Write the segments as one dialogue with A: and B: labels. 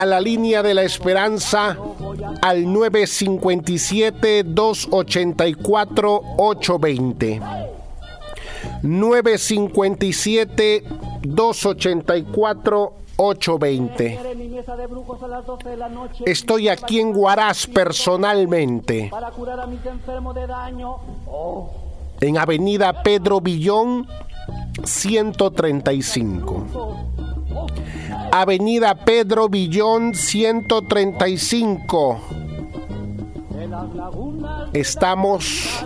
A: a la línea de la esperanza al 957-284-820. 957-284-820. Estoy aquí en Huaraz personalmente, en Avenida Pedro Villón 135. Avenida Pedro Villón 135. Estamos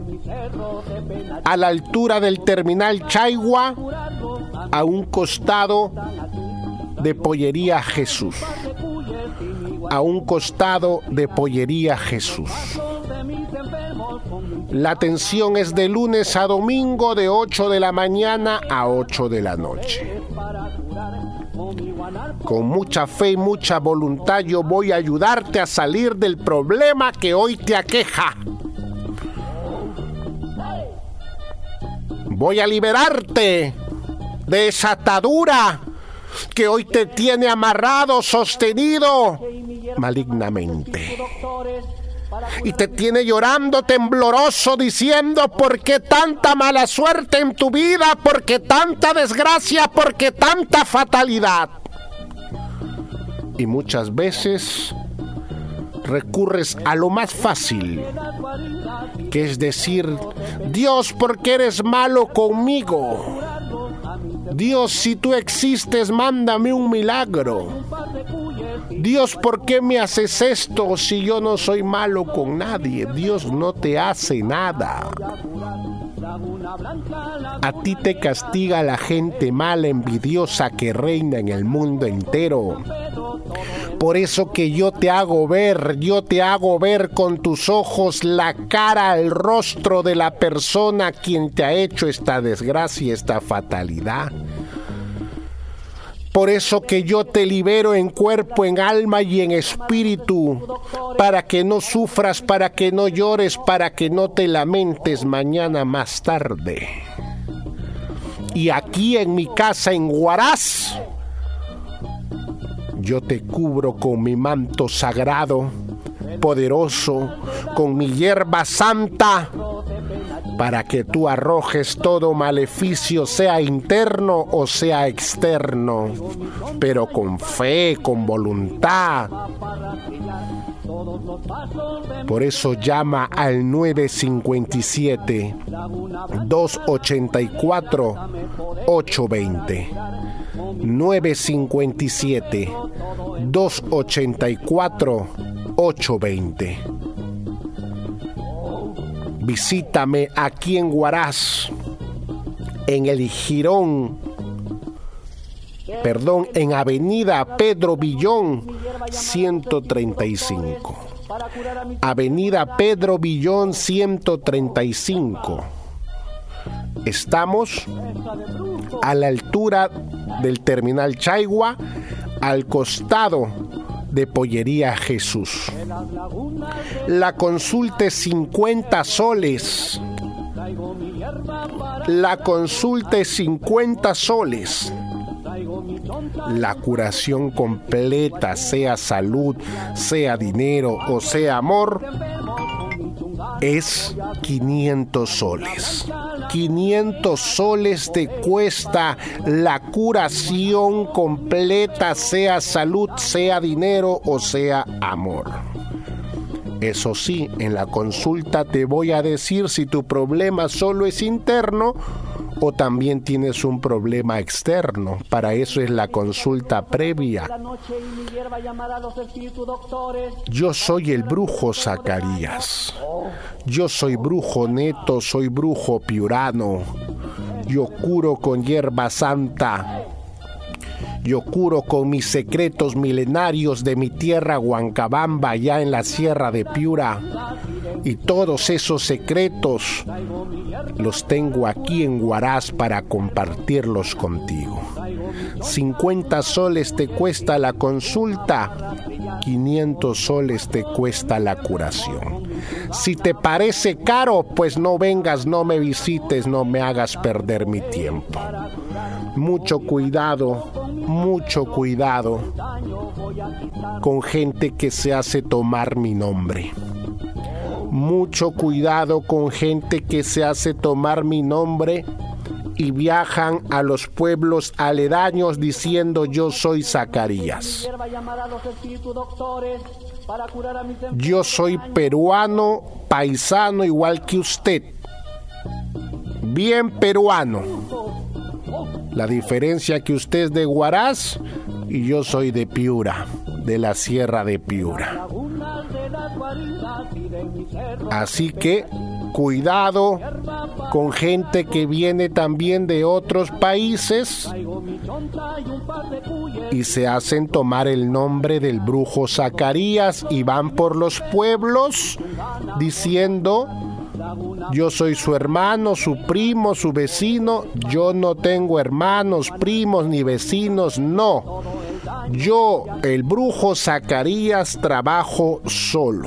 A: a la altura del terminal Chaigua, a un costado de Pollería Jesús. A un costado de Pollería Jesús. La atención es de lunes a domingo de 8 de la mañana a 8 de la noche. Con mucha fe y mucha voluntad yo voy a ayudarte a salir del problema que hoy te aqueja. Voy a liberarte de esa atadura que hoy te tiene amarrado, sostenido malignamente. Y te tiene llorando tembloroso diciendo: ¿por qué tanta mala suerte en tu vida? ¿Por qué tanta desgracia? ¿Por qué tanta fatalidad? Y muchas veces recurres a lo más fácil, que es decir: Dios, ¿por qué eres malo conmigo? Dios, si tú existes, mándame un milagro. Dios, ¿por qué me haces esto si yo no soy malo con nadie? Dios no te hace nada. A ti te castiga la gente mala, envidiosa que reina en el mundo entero. Por eso que yo te hago ver con tus ojos la cara, el rostro de la persona quien te ha hecho esta desgracia, esta fatalidad. Por eso que yo te libero en cuerpo, en alma y en espíritu, para que no sufras, para que no llores, para que no te lamentes mañana más tarde. Y aquí en mi casa en Huaraz, yo te cubro con mi manto sagrado, poderoso, con mi hierba santa, para que tú arrojes todo maleficio, sea interno o sea externo, pero con fe, con voluntad. Por eso llama al 957-284-820. 957-284-820. Visítame aquí en Huaraz, en en Avenida Pedro Villón 135. Avenida Pedro Villón 135. Estamos a la altura del terminal Chaigua, al costado de Pollería Jesús. La consulta es 50 soles. La consulta es 50 soles. La curación completa, sea salud, sea dinero o sea amor, es 500 soles. 500 soles te cuesta la curación completa, sea salud, sea dinero o sea amor. Eso sí, en la consulta te voy a decir si tu problema solo es interno o también tienes un problema externo. Para eso es la consulta previa. Yo soy el brujo Zacarías. Yo soy brujo neto, soy brujo piurano. Yo curo con hierba santa. Yo curo con mis secretos milenarios de mi tierra Huancabamba, allá en la sierra de Piura. Y todos esos secretos los tengo aquí en Huaraz para compartirlos contigo. 50 soles te cuesta la consulta, 500 soles te cuesta la curación. Si te parece caro, pues no vengas, no me visites, no me hagas perder mi tiempo. Mucho cuidado, mucho cuidado. con gente que se hace tomar mi nombre. Mucho cuidado con gente que se hace tomar mi nombre y viajan a los pueblos aledaños diciendo yo soy Zacarías. Yo soy peruano, paisano igual que usted. Bien peruano. La diferencia que usted es de Huaraz y yo soy de Piura, de la Sierra de Piura. Así que cuidado con gente que viene también de otros países y se hacen tomar el nombre del brujo Zacarías y van por los pueblos diciendo yo soy su hermano, su primo, su vecino. Yo no tengo hermanos, primos ni vecinos, no. Yo, el brujo Zacarías, trabajo solo.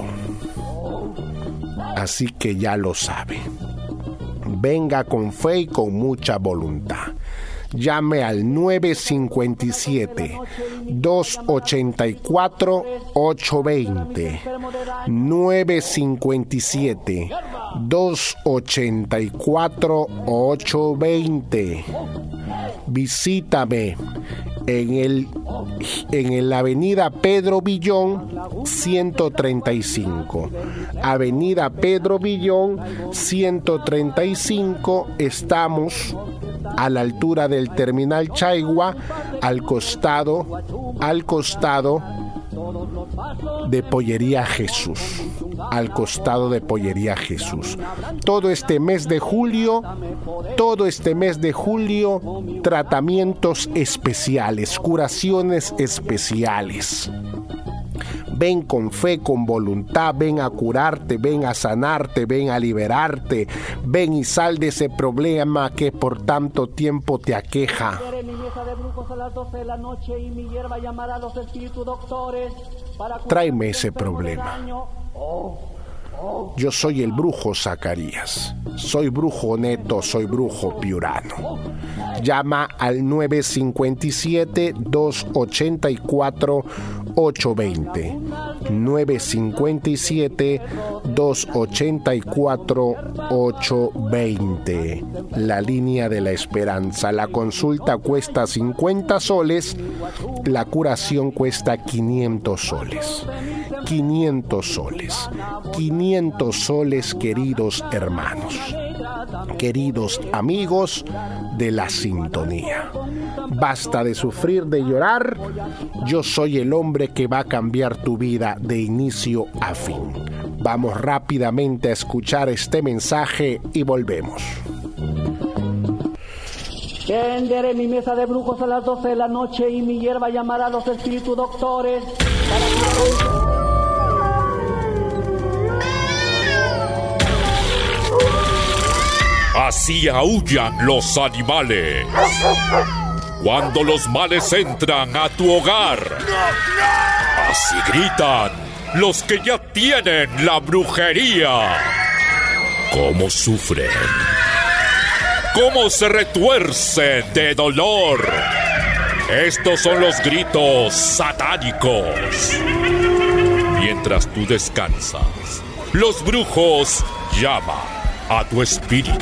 A: Así que ya lo sabe. Venga con fe y con mucha voluntad. Llame al 957-284-820. 957-284-820. Visítame en la avenida Pedro Villón 135. Avenida Pedro Villón 135. Estamos a la altura del terminal Chaigua, al costado de Pollería Jesús. Al costado de Pollería Jesús. Todo este mes de julio, tratamientos especiales, curaciones especiales. Ven con fe, con voluntad, ven a curarte, ven a sanarte, ven a liberarte, ven y sal de ese problema que por tanto tiempo te aqueja. Tráeme ese problema. Yo soy el brujo Zacarías. Soy brujo neto, soy brujo piurano. Llama al 957-284-820. 957-284-820. La línea de la esperanza. La consulta cuesta 50 soles. La curación cuesta 500 soles. 500 soles. 500 soles, queridos hermanos, queridos amigos de la sintonía. Basta de sufrir, de llorar. Yo soy el hombre que va a cambiar tu vida de inicio a fin. Vamos rápidamente a escuchar este mensaje y volvemos.
B: Tenderé mi mesa de brujos a las 12 de la noche y mi hierba llamará a los espíritus doctores para...
C: Así aúllan los animales cuando los males entran a tu hogar. Así gritan los que ya tienen la brujería. Cómo sufren, cómo se retuercen de dolor. Estos son los gritos satánicos. Mientras tú descansas, los brujos llaman a tu espíritu.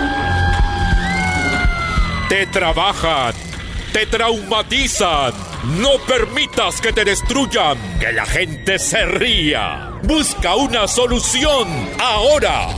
C: Te trabajan, te traumatizan. No permitas que te destruyan, que la gente se ría. Busca una solución ahora.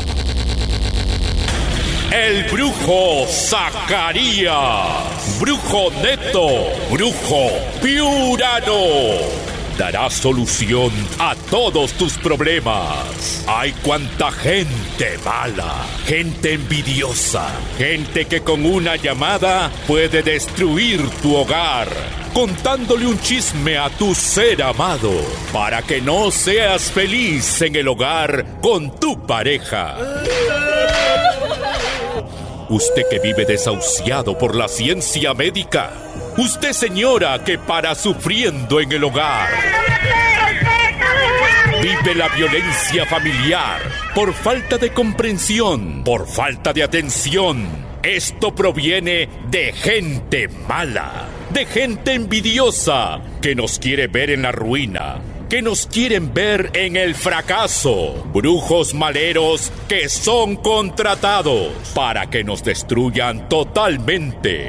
C: El brujo Zacarías, brujo neto, brujo piurano, dará solución a todos tus problemas. Hay cuanta gente mala, gente envidiosa, gente que con una llamada puede destruir tu hogar, contándole un chisme a tu ser amado, para que no seas feliz en el hogar con tu pareja. Usted que vive desahuciado por la ciencia médica. Usted, señora, que para sufriendo en el hogar. Vive la violencia familiar por falta de comprensión, por falta de atención. Esto proviene de gente mala. de gente envidiosa que nos quiere ver en la ruina, que nos quieren ver en el fracaso, brujos maleros que son contratados para que nos destruyan totalmente.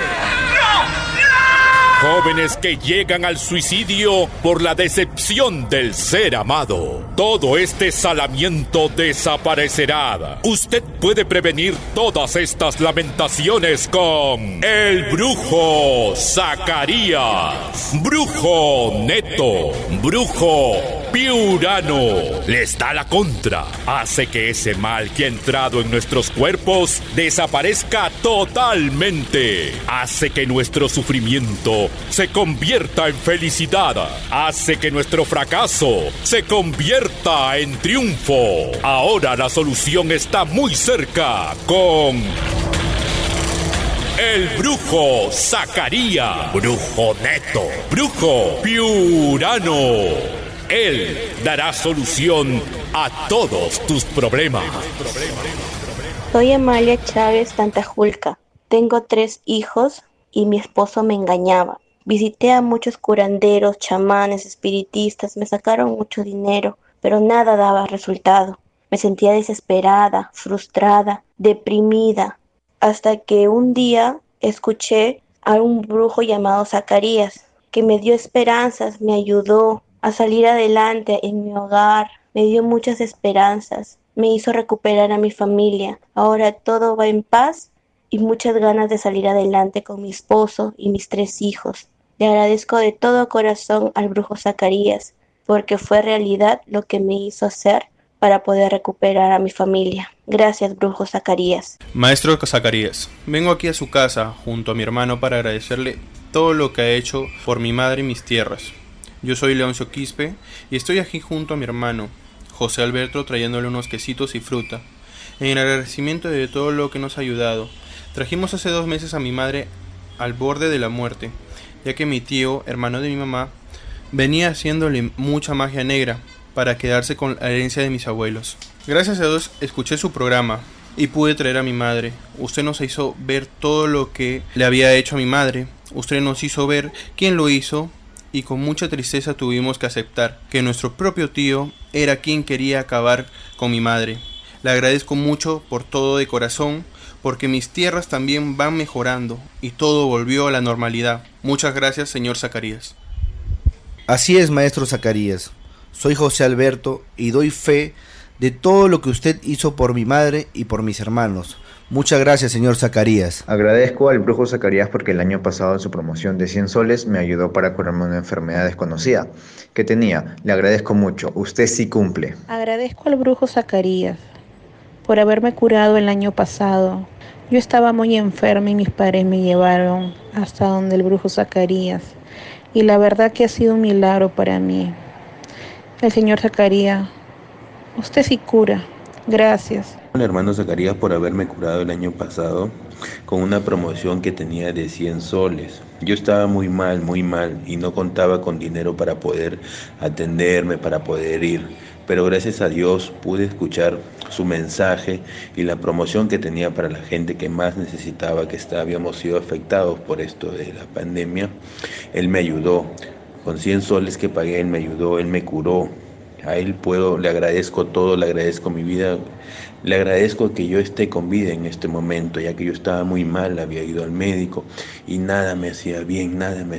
C: Jóvenes que llegan al suicidio por la decepción del ser amado. Todo este salamiento desaparecerá. Usted puede prevenir todas estas lamentaciones con el Brujo Zacarías. Brujo neto, brujo piurano. Les da la contra. Hace que ese mal que ha entrado en nuestros cuerpos desaparezca totalmente. Hace que nuestro sufrimiento se convierta en felicidad. Hace que nuestro fracaso se convierta en triunfo. Ahora la solución está muy cerca con el Brujo Zacarías. Brujo neto, brujo piurano. Él dará solución a todos tus problemas.
D: Soy Amalia Chávez Tantajulca. Tengo 3 hijos y mi esposo me engañaba. Visité a muchos curanderos, chamanes, espiritistas, me sacaron mucho dinero, pero nada daba resultado. Me sentía desesperada, frustrada, deprimida, hasta que un día escuché a un brujo llamado Zacarías, que me dio esperanzas, me ayudó a salir adelante en mi hogar, me dio muchas esperanzas, me hizo recuperar a mi familia. Ahora todo va en paz y muchas ganas de salir adelante con mi esposo y mis 3 hijos. Le agradezco de todo corazón al brujo Zacarías, porque fue realidad lo que me hizo hacer para poder recuperar a mi familia. Gracias, brujo Zacarías.
E: Maestro Zacarías, vengo aquí a su casa junto a mi hermano para agradecerle todo lo que ha hecho por mi madre y mis tierras. Yo soy Leoncio Quispe y estoy aquí junto a mi hermano, José Alberto, trayéndole unos quesitos y fruta. En agradecimiento de todo lo que nos ha ayudado, trajimos hace 2 meses a mi madre al borde de la muerte, ya que mi tío, hermano de mi mamá, venía haciéndole mucha magia negra para quedarse con la herencia de mis abuelos. Gracias a Dios escuché su programa y pude traer a mi madre. Usted nos hizo ver todo lo que le había hecho a mi madre. Usted nos hizo ver quién lo hizo y con mucha tristeza tuvimos que aceptar que nuestro propio tío era quien quería acabar con mi madre. Le agradezco mucho por todo de corazón, porque mis tierras también van mejorando y todo volvió a la normalidad. Muchas gracias, señor Zacarías.
F: Así es, maestro Zacarías. Soy José Alberto y doy fe de todo lo que usted hizo por mi madre y por mis hermanos. Muchas gracias, señor Zacarías.
G: Agradezco al brujo Zacarías porque el año pasado en su promoción de 100 soles me ayudó para curarme una enfermedad desconocida que tenía. Le agradezco mucho. Usted sí cumple.
H: Agradezco al brujo Zacarías por haberme curado el año pasado. Yo estaba muy enferma y mis padres me llevaron hasta donde el brujo Zacarías. Y la verdad que ha sido un milagro para mí. El señor Zacarías, usted sí cura. Gracias.
I: Al hermano Zacarías por haberme curado el año pasado con una promoción que tenía de 100 soles. Yo estaba muy mal y no contaba con dinero para poder atenderme, para poder ir. Pero gracias a Dios pude escuchar su mensaje y la promoción que tenía para la gente que más necesitaba, que habíamos sido afectados por esto de la pandemia. Él me ayudó. Con 100 soles que pagué, él me ayudó, él me curó. A él le agradezco todo, le agradezco mi vida, le agradezco que yo esté con vida en este momento, ya que yo estaba muy mal, había ido al médico y nada me hacía bien,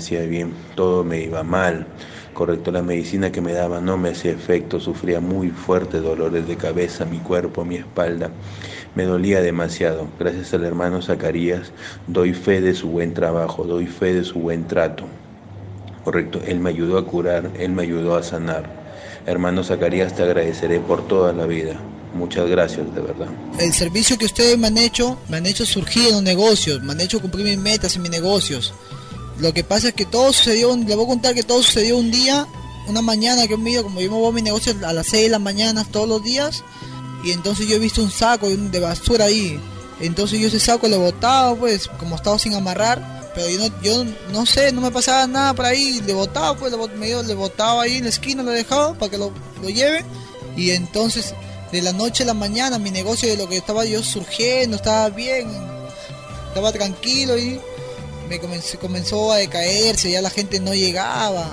I: todo me iba mal. Correcto, la medicina que me daba no me hacía efecto, sufría muy fuertes dolores de cabeza, mi cuerpo, mi espalda, me dolía demasiado. Gracias al hermano Zacarías doy fe de su buen trabajo, doy fe de su buen trato. Correcto, él me ayudó a curar, él me ayudó a sanar. Hermano Zacarías, te agradeceré por toda la vida. Muchas gracias, de verdad.
J: El servicio que ustedes me han hecho surgir en los negocios, me han hecho cumplir mis metas en mis negocios. Lo que pasa es que todo sucedió, le voy a contar que todo sucedió un día, una mañana que como yo me voy a mi negocio a las 6 de la mañana todos los días, y entonces yo he visto un saco de basura ahí. Entonces yo ese saco lo botaba, pues, como estaba sin amarrar. Pero yo no sé, no me pasaba nada por ahí, le botaba, pues le botaba ahí en la esquina, lo dejaba para que lo lleven. Y entonces de la noche a la mañana mi negocio, de lo que estaba yo surgiendo, estaba bien, estaba tranquilo y comenzó a decaerse, ya la gente no llegaba.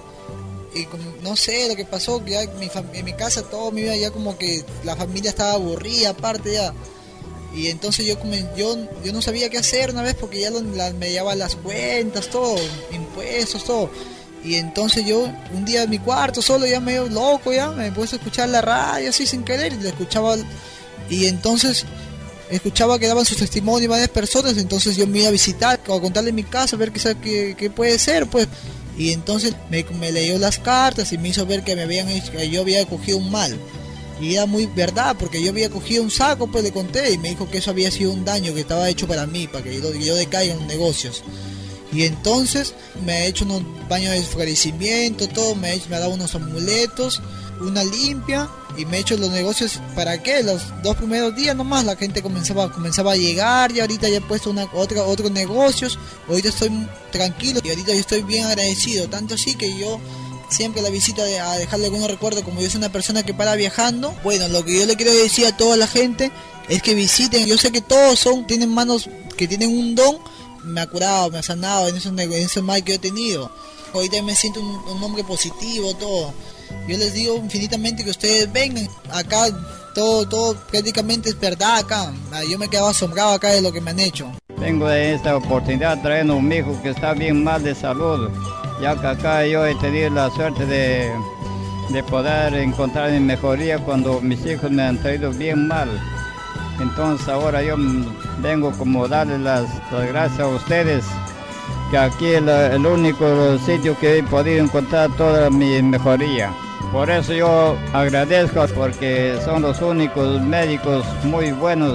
J: Y no sé lo que pasó, que ya en mi casa todo mi vida ya como que la familia estaba aburrida aparte ya. Y entonces yo no sabía qué hacer una vez porque ya me llevaba las cuentas, todo, impuestos, todo. Y entonces yo un día en mi cuarto solo ya medio loco ya, me puse a escuchar la radio así sin querer, y le escuchaba, y entonces escuchaba que daban sus testimonios varias personas, entonces yo me iba a visitar, a contarle en mi casa, a ver qué puede ser, pues. Y entonces me leyó las cartas y me hizo ver que yo había cogido un mal. Y era muy verdad, porque yo había cogido un saco, pues le conté, y me dijo que eso había sido un daño que estaba hecho para mí, para que yo decaiga en los negocios. Y entonces me ha hecho unos baños de esclarecimiento, todo, me ha dado unos amuletos, una limpia, y me ha hecho los negocios. ¿Para qué? Los 2 primeros días nomás la gente comenzaba a llegar, y ahorita ya he puesto otros negocios. Ahorita estoy tranquilo y ahorita yo estoy bien agradecido, tanto así que yo siempre la visita a dejarle algunos recuerdos, como yo soy una persona que para viajando. Bueno, lo que yo le quiero decir a toda la gente es que visiten. Yo sé que todos tienen manos que tienen un don. Me ha curado, me ha sanado en esos mal que yo he tenido. Ahorita me siento un hombre positivo, todo. Yo les digo infinitamente que ustedes vengan acá, todo prácticamente es verdad acá. Yo me quedaba asombrado acá de lo que me han hecho.
K: Vengo de esta oportunidad trayendo a un hijo que está bien mal de salud, ya que acá yo he tenido la suerte de poder encontrar mi mejoría cuando mis hijos me han traído bien mal. Entonces ahora yo vengo como darle las gracias a ustedes, que aquí es el único sitio que he podido encontrar toda mi mejoría. Por eso yo agradezco, porque son los únicos médicos muy buenos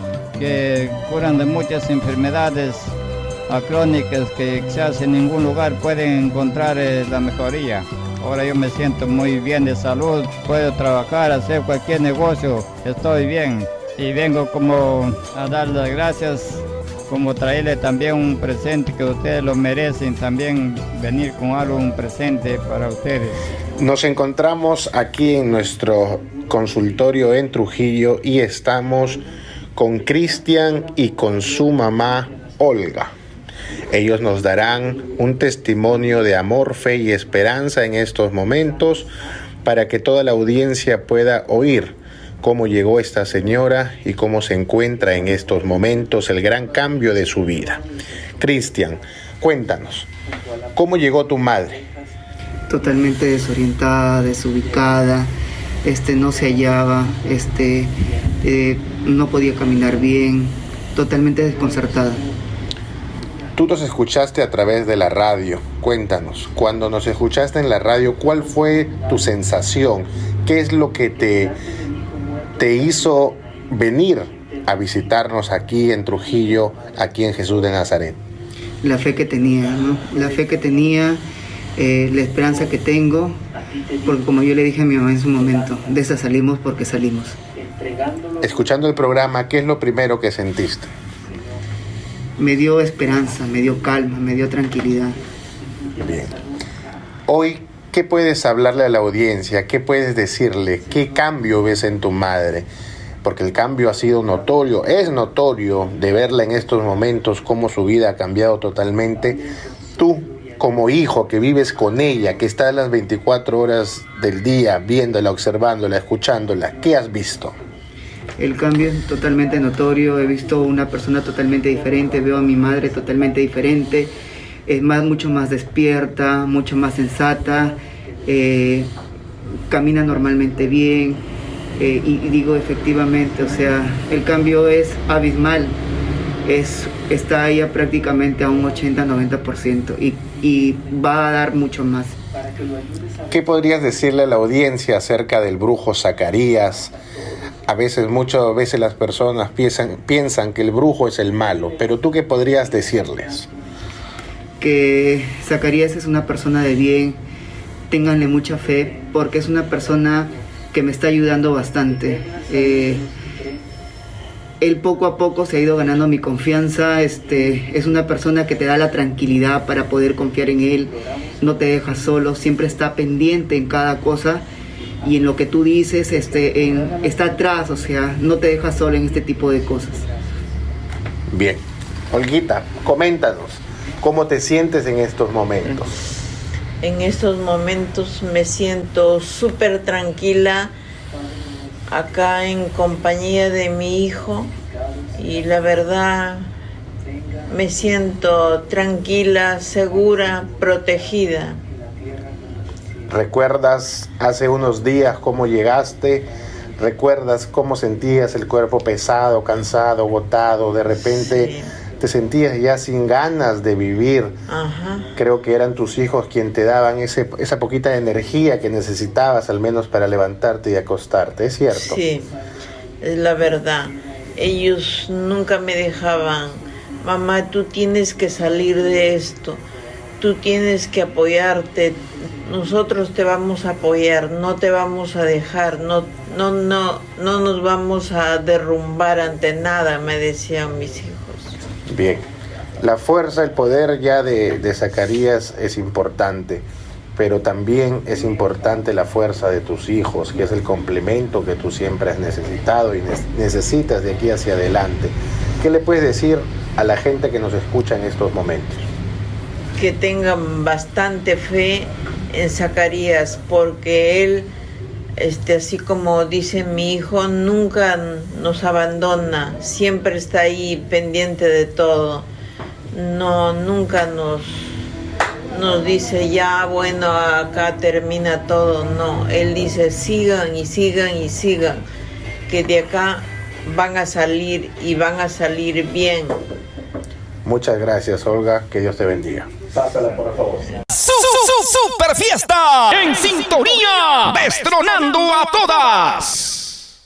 K: que curan de muchas enfermedades crónicas que quizás en ningún lugar pueden encontrar la mejoría. Ahora yo me siento muy bien de salud, puedo trabajar, hacer cualquier negocio, estoy bien. Y vengo como a dar las gracias, como traerle también un presente que ustedes lo merecen, también venir con un presente para ustedes.
A: Nos encontramos aquí en nuestro consultorio en Trujillo y estamos con Cristian y con su mamá Olga. Ellos nos darán un testimonio de amor, fe y esperanza en estos momentos para que toda la audiencia pueda oír cómo llegó esta señora y cómo se encuentra en estos momentos, el gran cambio de su vida. Cristian, cuéntanos, ¿cómo llegó tu madre?
L: Totalmente desorientada, desubicada, no se hallaba, no podía caminar bien, totalmente desconcertada.
A: Tú nos escuchaste a través de la radio. Cuéntanos, cuando nos escuchaste en la radio, ¿cuál fue tu sensación? ¿Qué es lo que te hizo venir a visitarnos aquí en Trujillo, aquí en Jesús de Nazaret?
L: La fe que tenía, ¿no? La fe que tenía, la esperanza que tengo, porque como yo le dije a mi mamá en su momento, de esa salimos porque salimos.
A: Escuchando el programa, ¿qué es lo primero que sentiste?
L: Me dio esperanza, me dio calma, me dio tranquilidad.
A: Bien. Hoy, ¿qué puedes hablarle a la audiencia? ¿Qué puedes decirle? ¿Qué cambio ves en tu madre? Porque el cambio ha sido notorio, es notorio de verla en estos momentos, cómo su vida ha cambiado totalmente. Tú, como hijo que vives con ella, que estás las 24 horas del día viéndola, observándola, escuchándola, ¿qué has visto?
L: El cambio es totalmente notorio, he visto una persona totalmente diferente, veo a mi madre totalmente diferente, es mucho más despierta, mucho más sensata, camina normalmente bien, y digo efectivamente, o sea, el cambio es abismal, está ya prácticamente a un 80-90% y va a dar mucho más.
A: ¿Qué podrías decirle a la audiencia acerca del brujo Zacarías? Muchas veces las personas piensan que el brujo es el malo, pero ¿tú qué podrías decirles?
L: Que Zacarías es una persona de bien, ténganle mucha fe, porque es una persona que me está ayudando bastante. Él poco a poco se ha ido ganando mi confianza, es una persona que te da la tranquilidad para poder confiar en él, no te deja solo, siempre está pendiente en cada cosa y en lo que tú dices está atrás, o sea, no te deja solo en este tipo de cosas.
A: Bien, Olguita, coméntanos, ¿Cómo te sientes en estos momentos?
M: En estos momentos me siento súper tranquila acá en compañía de mi hijo y la verdad me siento tranquila, segura, protegida.
A: ¿Recuerdas hace unos días cómo llegaste? ¿Recuerdas cómo sentías el cuerpo pesado, cansado, agotado? De repente sí. Te sentías ya sin ganas de vivir.
M: Ajá.
A: Creo que eran tus hijos quienes te daban esa poquita de energía que necesitabas al menos para levantarte y acostarte, ¿es cierto?
M: Sí, es la verdad. Ellos nunca me dejaban, mamá, tú tienes que salir de esto, tú tienes que apoyarte, nosotros te vamos a apoyar, no te vamos a dejar, no nos vamos a derrumbar ante nada, me decían mis hijos.
A: Bien, la fuerza, el poder ya de Zacarías es importante, pero también es importante la fuerza de tus hijos, que es el complemento que tú siempre has necesitado y necesitas de aquí hacia adelante. ¿Qué le puedes decir a la gente que nos escucha en estos momentos?
M: Que tengan bastante fe en Zacarías, porque él, así como dice mi hijo, nunca nos abandona, siempre está ahí pendiente de todo. No, nunca nos dice ya, bueno, acá termina todo. No, él dice sigan y sigan y sigan, que de acá van a salir y van a salir bien.
A: Muchas gracias, Olga, que Dios te bendiga. Pásala, por favor.
N: ¡Super fiesta! ¡En sintonía! ¡Destronando a todas!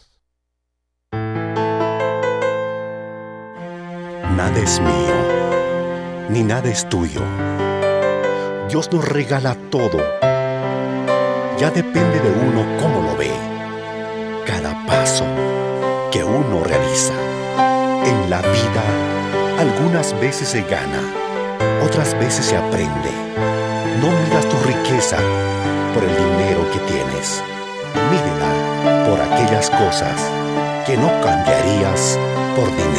O: Nada es mío, ni nada es tuyo. Dios nos regala todo. Ya depende de uno cómo lo ve. Cada paso que uno realiza. En la vida, algunas veces se gana, otras veces se aprende. No midas tu riqueza por el dinero que tienes. Mídela por aquellas cosas que no cambiarías por dinero.